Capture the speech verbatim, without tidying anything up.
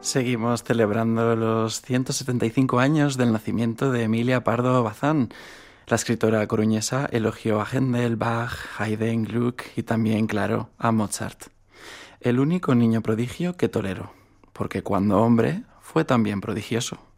Seguimos celebrando los ciento setenta y cinco años del nacimiento de Emilia Pardo Bazán. La escritora coruñesa elogió a Händel, Bach, Haydn, Gluck y también, claro, a Mozart. El único niño prodigio que toleró, porque cuando hombre fue también prodigioso.